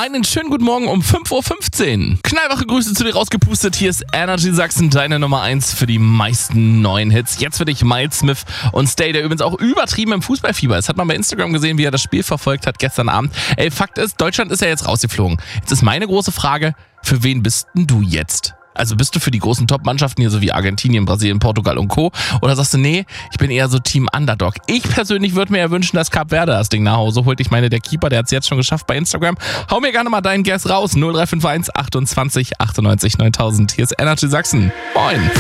Einen schönen guten Morgen um 5:15 Uhr. Knallwache Grüße zu dir rausgepustet. Hier ist Energy Sachsen, deine Nummer 1 für die meisten neuen Hits. Jetzt für dich Miles Smith und Stay, der übrigens auch übertrieben im Fußballfieber ist. Hat man bei Instagram gesehen, wie er das Spiel verfolgt hat gestern Abend. Ey, Fakt ist, Deutschland ist ja jetzt rausgeflogen. Jetzt ist meine große Frage, für wen bist denn du jetzt? Also bist du für die großen Top-Mannschaften hier so wie Argentinien, Brasilien, Portugal und Co. Oder sagst du, nee, ich bin eher so Team Underdog. Ich persönlich würde mir ja wünschen, dass Cap Verde das Ding nach Hause holt. Ich meine, der Keeper, der hat es jetzt schon geschafft bei Instagram. Hau mir gerne mal deinen Guess raus. 0351 28 98 9000. Hier ist Energy Sachsen. Moin.